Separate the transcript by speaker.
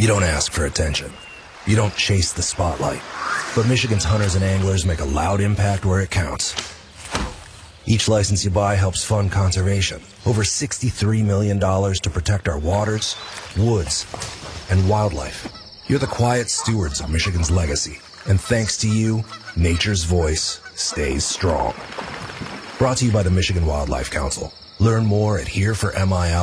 Speaker 1: You don't ask for attention. You don't chase the spotlight. But Michigan's hunters and anglers make a loud impact where it counts. Each license you buy helps fund conservation. Over $63 million to protect our waters, woods, and wildlife. You're the quiet stewards of Michigan's legacy. And thanks to you, nature's voice stays strong. Brought to you by the Michigan Wildlife Council. Learn more at hereformil.org.